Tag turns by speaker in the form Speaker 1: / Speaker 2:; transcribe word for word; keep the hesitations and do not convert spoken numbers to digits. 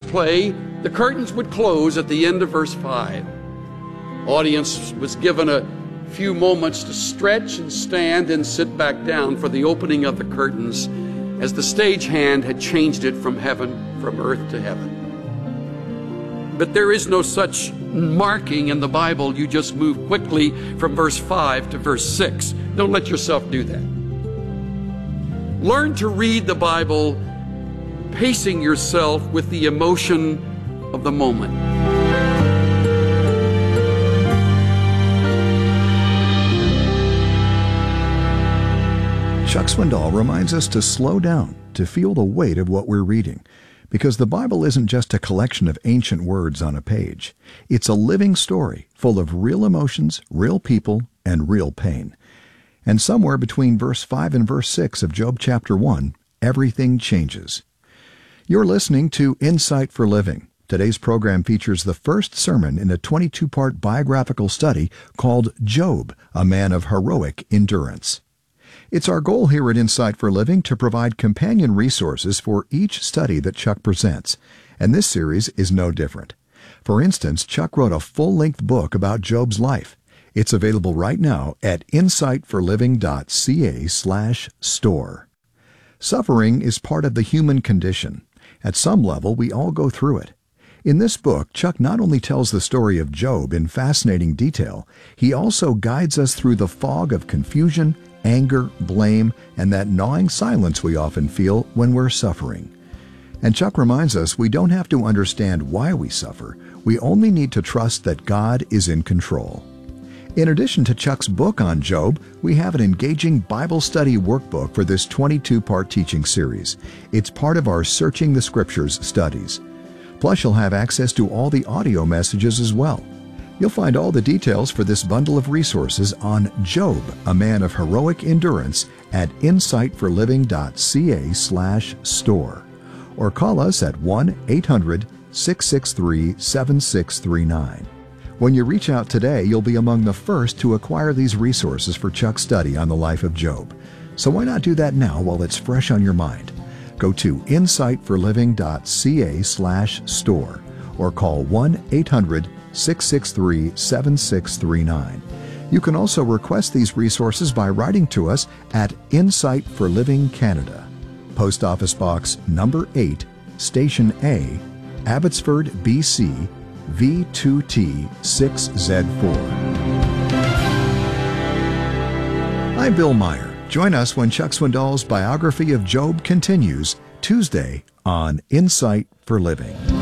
Speaker 1: play, the curtains would close at the end of verse five. Audience was given a few moments to stretch and stand and sit back down for the opening of the curtains, as the stagehand had changed it from heaven, from earth to heaven. But there is no such marking in the Bible. You just move quickly from verse five to verse six. Don't let yourself do that. Learn to read the Bible, pacing yourself with the emotion of the moment.
Speaker 2: Chuck Swindoll reminds us to slow down, to feel the weight of what we're reading. Because the Bible isn't just a collection of ancient words on a page. It's a living story full of real emotions, real people, and real pain. And somewhere between verse five and verse six of Job chapter one, everything changes. You're listening to Insight for Living. Today's program features the first sermon in a twenty-two part biographical study called Job, a Man of Heroic Endurance. It's our goal here at Insight for Living to provide companion resources for each study that Chuck presents, and this series is no different. For instance, Chuck wrote a full-length book about Job's life. It's available right now at insightforliving.ca slash store. Suffering is part of the human condition. At some level, we all go through it. In this book, Chuck not only tells the story of Job in fascinating detail, he also guides us through the fog of confusion, anger, blame, and that gnawing silence we often feel when we're suffering. And Chuck reminds us we don't have to understand why we suffer. We only need to trust that God is in control. In addition to Chuck's book on Job, we have an engaging Bible study workbook for this twenty-two part teaching series. It's part of our Searching the Scriptures studies. Plus, you'll have access to all the audio messages as well. You'll find all the details for this bundle of resources on Job, a Man of Heroic Endurance at insightforliving.ca slash store. Or call us at one eight hundred six six three seven six three nine. When you reach out today, you'll be among the first to acquire these resources for Chuck's study on the life of Job. So why not do that now while it's fresh on your mind? Go to insightforliving.ca slash store or call one eight hundred six six three seven six three nine. You can also request these resources by writing to us at Insight for Living Canada, Post Office Box number eight, Station A, Abbotsford, B C, V two T six Z four. I'm Bill Meyer. Join us when Chuck Swindoll's biography of Job continues Tuesday on Insight for Living.